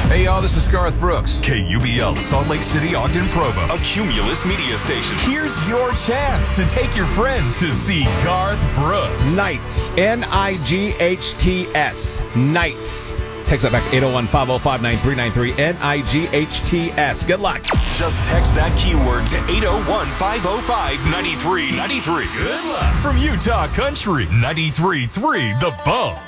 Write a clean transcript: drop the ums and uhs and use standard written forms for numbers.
Hey, y'all, this is Garth Brooks. KUBL, Salt Lake City, Ogden, Provo, a Cumulus media station. Here's your chance to take your friends to see Garth Brooks. Nights. Nights. Nights. Text that back, 801-505-9393. Nights. Good luck. Just text that keyword to 801-505-9393. Good luck. From Utah Country, 93.3 The Bump.